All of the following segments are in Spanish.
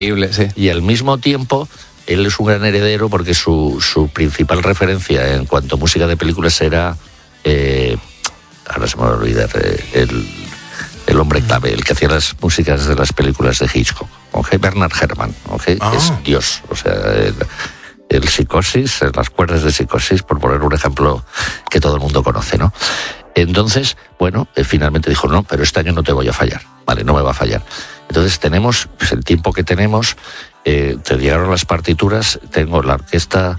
Sí. Y al mismo tiempo, él es un gran heredero porque su principal referencia en cuanto a música de películas era, ahora se me va a olvidar, el hombre clave, el que hacía las músicas de las películas de Hitchcock, ¿okay? Bernard Herrmann, ¿okay? Es Dios, o sea, el Psicosis, las cuerdas de Psicosis, por poner un ejemplo que todo el mundo conoce, ¿no? Entonces, bueno, finalmente dijo, no, pero este año no te voy a fallar, vale, no me va a fallar. Entonces tenemos, pues, el tiempo que tenemos, te llegaron las partituras, tengo la orquesta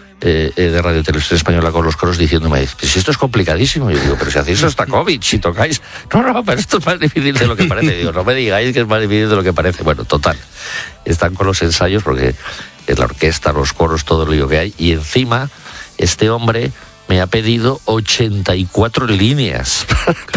de Radio Televisión Española con los coros diciéndome, pues si esto es complicadísimo. Yo digo, pero si hacéis Shostakovich, si tocáis, no, pero esto es más difícil de lo que parece. Digo, no me digáis que es más difícil de lo que parece. Bueno, total, están con los ensayos porque es la orquesta, los coros, todo lo lío que hay, y encima este hombre me ha pedido 84 líneas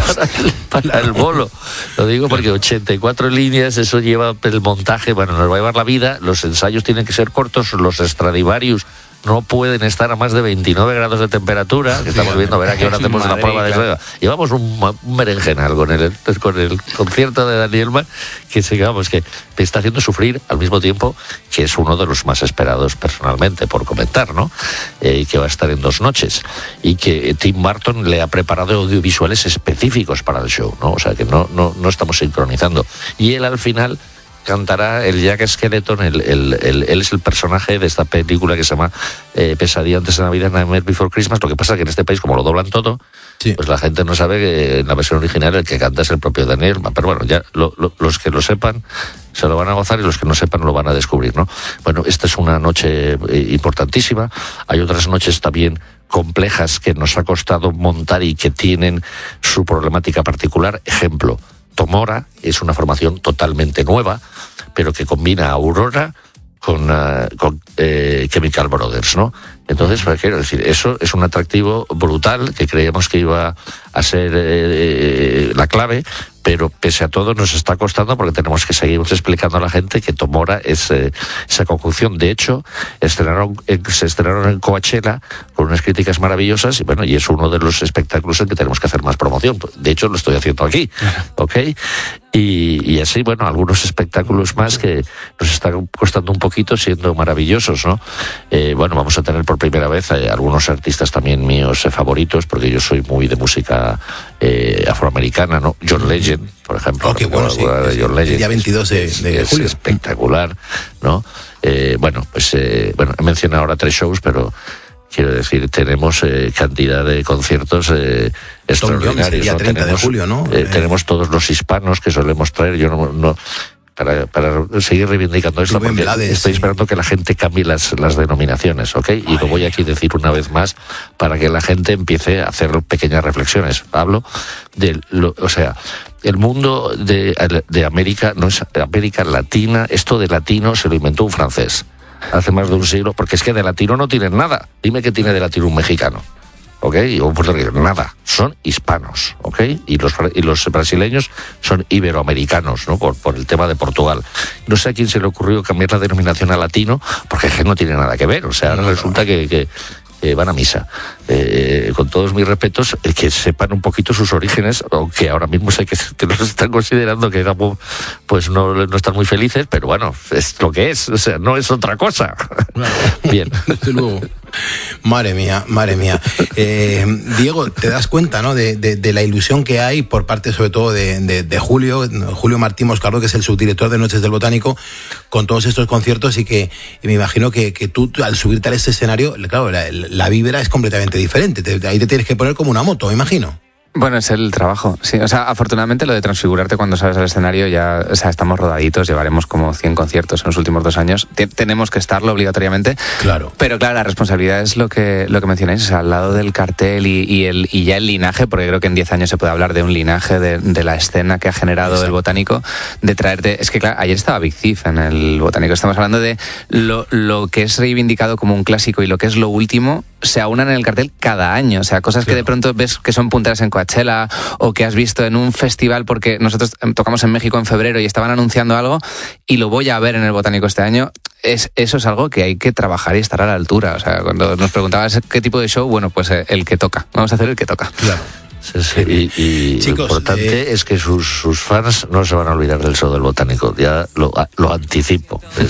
para el bolo. Lo digo porque 84 líneas, eso lleva el montaje, bueno, nos va a llevar la vida, los ensayos tienen que ser cortos, los Stradivarius no pueden estar a más de 29 grados de temperatura, que estamos viendo a ver a qué hora hacemos la prueba de eso. Llevamos un berenjenal con el concierto de Daniel Mann, que digamos que me está haciendo sufrir al mismo tiempo que es uno de los más esperados personalmente, por comentar, ¿no? Que va a estar en 2 noches y que Tim Burton le ha preparado audiovisuales específicos para el show, ¿no? O sea que no estamos sincronizando. Y él al final cantará el Jack Skeleton, él es el personaje de esta película que se llama Pesadilla antes de Navidad, Nightmare Before Christmas. Lo que pasa es que en este país, como lo doblan todo, sí, pues la gente no sabe que en la versión original el que canta es el propio Daniel Mann. Pero bueno, ya los que lo sepan se lo van a gozar y los que no sepan lo van a descubrir, ¿no? Bueno, esta es una noche importantísima. Hay otras noches también complejas que nos ha costado montar y que tienen su problemática particular. Ejemplo, Tomora es una formación totalmente nueva, pero que combina a Aurora con Chemical Brothers, ¿no? Entonces, quiero decir, eso es un atractivo brutal que creíamos que iba a ser la clave, pero pese a todo nos está costando porque tenemos que seguir explicando a la gente que Tomora es esa conjunción. De hecho, se estrenaron en Coachella con unas críticas maravillosas y bueno, y es uno de los espectáculos en que tenemos que hacer más promoción. De hecho, lo estoy haciendo aquí, ¿ok? Y así, bueno, algunos espectáculos más que nos están costando un poquito siendo maravillosos, ¿no? Bueno, vamos a tener por primera vez algunos artistas también míos favoritos, porque yo soy muy de música afroamericana, ¿no? John Legend, por ejemplo. Qué bueno, sí. John Legend, el día 22 de julio. Es espectacular, ¿no? Bueno, pues he mencionado ahora 3 shows, pero quiero decir, tenemos cantidad de conciertos extraordinarios. El día 30 de julio, ¿no? Tenemos todos los hispanos que solemos traer. Yo no para seguir reivindicando esto, porque estoy esperando que la gente cambie las denominaciones, ¿ok? Y lo voy aquí a decir una vez más para que la gente empiece a hacer pequeñas reflexiones. Hablo o sea, el mundo de América no es América Latina. Esto de latino se lo inventó un francés hace más de un siglo, porque es que de latino no tienen nada. Dime qué tiene de latino un mexicano, ¿ok? Y un puertorriqueño, nada. Son hispanos, ¿ok? Y los brasileños son iberoamericanos, ¿no? Por el tema de Portugal. No sé a quién se le ocurrió cambiar la denominación a latino, porque es que no tiene nada que ver. O sea, ahora resulta que van a misa. Con todos mis respetos, que sepan un poquito sus orígenes, aunque ahora mismo sé que los están considerando que pues no están muy felices, pero bueno, es lo que es, o sea, no es otra cosa. Bien. Desde luego. Madre mía. Diego, te das cuenta, ¿no? De la ilusión que hay por parte, sobre todo, de Julio Martín Moscardo, que es el subdirector de Noches del Botánico, con todos estos conciertos, y me imagino que tú, al subirte a este escenario, claro, la vibra es completamente diferente. Ahí te tienes que poner como una moto, me imagino. Bueno, es el trabajo, sí. O sea, afortunadamente lo de transfigurarte cuando sales al escenario ya, o sea, estamos rodaditos, llevaremos como 100 conciertos en los últimos 2 años. Tenemos que estarlo obligatoriamente. Claro. Pero claro, la responsabilidad es lo que mencionáis, o sea, al lado del cartel y ya el linaje, porque creo que en 10 años se puede hablar de un linaje de la escena que ha generado el Botánico, de traerte... Es que claro, ayer estaba Big Thief en el Botánico, estamos hablando de lo que es reivindicado como un clásico y lo que es lo último, se aunan en el cartel cada año, o sea, cosas que de pronto ves que son punteras en Coachella o que has visto en un festival, porque nosotros tocamos en México en febrero y estaban anunciando algo y lo voy a ver en el Botánico este año. Eso es algo que hay que trabajar y estar a la altura. O sea, cuando nos preguntabas qué tipo de show, bueno, pues el que toca. Vamos a hacer el que toca. Claro. Sí. Y chicos, lo importante es que sus fans no se van a olvidar del show del Botánico, ya lo anticipo.